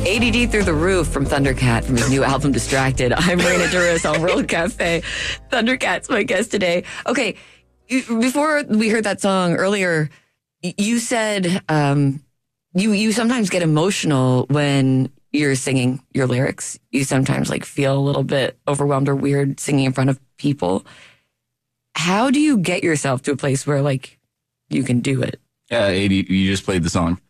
ADD through the roof from Thundercat from his new album Distracted. I'm Marina Duras on World Cafe. Thundercat's my guest today. Okay, before we heard that song earlier, you said you sometimes get emotional when you're singing your lyrics. You sometimes like feel a little bit overwhelmed or weird singing in front of people. How do you get yourself to a place where like you can do it? Yeah, you just played the song.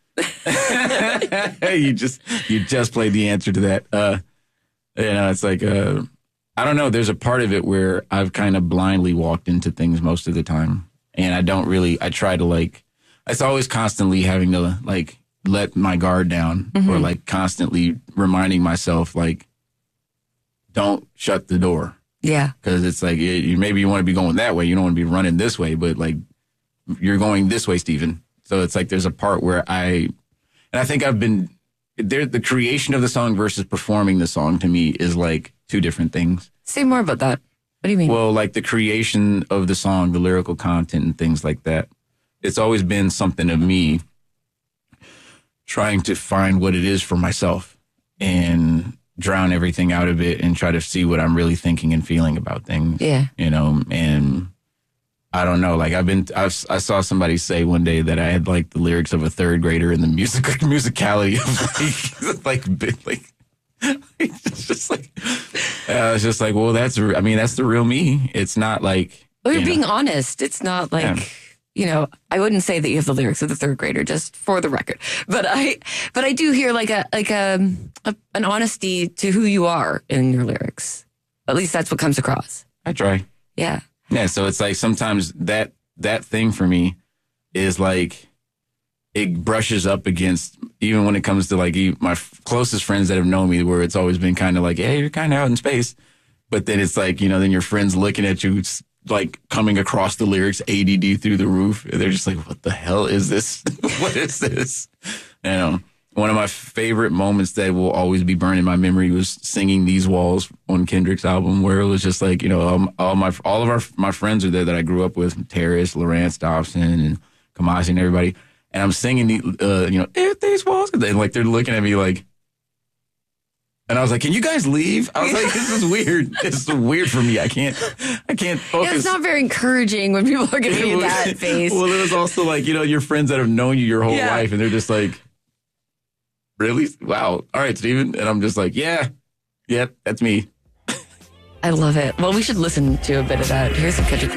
you just played the answer to that. It's like I don't know. There's a part of it where I've kind of blindly walked into things most of the time, and I try to like. It's always constantly having to like let my guard down, or like constantly reminding myself like, don't shut the door. Yeah, because it's like maybe you want to be going that way. You don't want to be running this way, but like you're going this way, Stephen. So it's like there's a part where I think I've been there. The creation of the song versus performing the song to me is like two different things. Say more about that. What do you mean? Well, like the creation of the song, the lyrical content and things like that. It's always been something of me trying to find what it is for myself and drown everything out of it and try to see what I'm really thinking and feeling about things. Yeah. And I don't know. Like I saw somebody say one day that I had like the lyrics of a third grader in the musicality of like it's just like it's just like, well, that's the real me. It's not like, well, you're being honest. It's not like, I wouldn't say that you have the lyrics of the third grader, just for the record. But I do hear like an honesty to who you are in your lyrics. At least that's what comes across. I try. Yeah. Yeah, so it's like sometimes that thing for me is like it brushes up against, even when it comes to like my closest friends that have known me, where it's always been kind of like, hey, you're kind of out in space. But then it's like, then your friends looking at you like coming across the lyrics ADD through the roof. And they're just like, what the hell is this? What is this? One of my favorite moments that will always be burned in my memory was singing These Walls on Kendrick's album, where it was just like, all of my friends are there that I grew up with, Terrace, Lawrence Dobson, and Kamasi and everybody. And I'm singing, if these walls, and they're looking at me like, and I was like, can you guys leave? I was like, this is weird. This is weird for me. I can't focus. Yeah, it's not very encouraging when people are giving you that face. Well, it was also like, your friends that have known you your whole life, and they're just like, really? Wow. All right, Stephen. And I'm just like, yeah, that's me. I love it. Well, we should listen to a bit of that. Here's some Kendrick